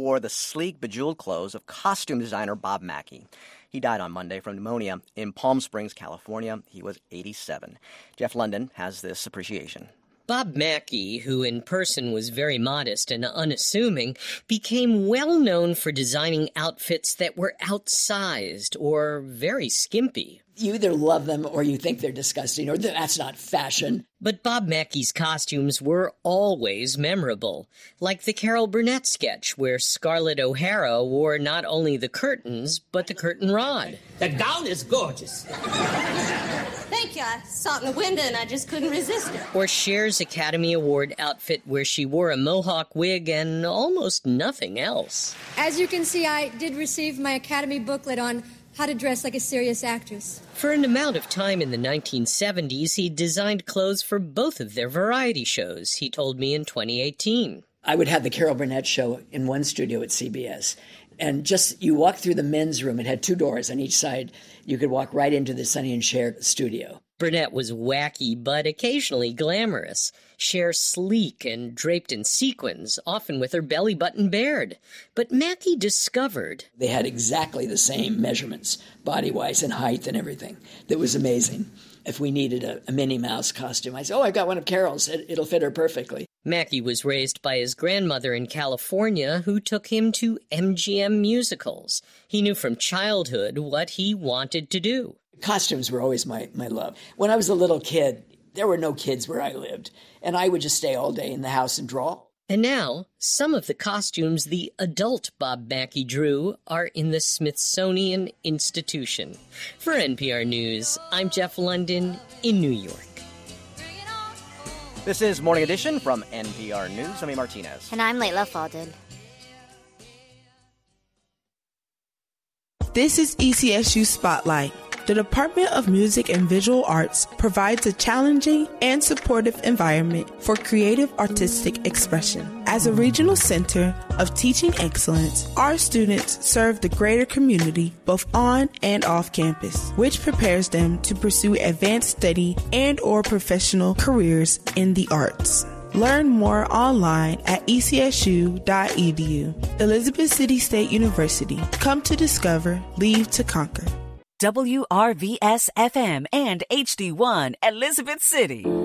wore the sleek, bejeweled clothes of costume designer Bob Mackie. He died on Monday from pneumonia in Palm Springs, California. He was 87. Jeff London has this appreciation. Bob Mackie, who in person was very modest and unassuming, became well known for designing outfits that were outsized or very skimpy. You either love them or you think they're disgusting or that's not fashion. But Bob Mackie's costumes were always memorable, like the Carol Burnett sketch where Scarlett O'Hara wore not only the curtains, but the curtain rod. The gown is gorgeous. Thank you. I saw it in the window and I just couldn't resist it. Or Cher's Academy Award outfit where she wore a mohawk wig and almost nothing else. As you can see, I did receive my Academy booklet on how to dress like a serious actress. For an amount of time in the 1970s, he designed clothes for both of their variety shows, he told me in 2018. I would have the Carol Burnett show in one studio at CBS. And just, you walk through the men's room. It had 2 doors on each side. You could walk right into the Sonny and Cher studio. Burnett was wacky, but occasionally glamorous. Cher sleek and draped in sequins, often with her belly button bared. But Mackie discovered they had exactly the same measurements, body-wise and height and everything. That was amazing. If we needed a Minnie Mouse costume, I said, I've got one of Carol's. It'll fit her perfectly. Mackie was raised by his grandmother in California, who took him to MGM musicals. He knew from childhood what he wanted to do. Costumes were always my love. When I was a little kid, there were no kids where I lived, and I would just stay all day in the house and draw. And now, some of the costumes the adult Bob Mackie drew are in the Smithsonian Institution. For NPR News, I'm Jeff London in New York. This is Morning Edition from NPR News. I'm Martinez. And I'm Layla Faldin. This is ECSU Spotlight. The Department of Music and Visual Arts provides a challenging and supportive environment for creative artistic expression. As a regional center of teaching excellence, our students serve the greater community both on and off campus, which prepares them to pursue advanced study and/or professional careers in the arts. Learn more online at ecsu.edu. Elizabeth City State University. Come to discover, leave to conquer. WRVS-FM and HD1 Elizabeth City.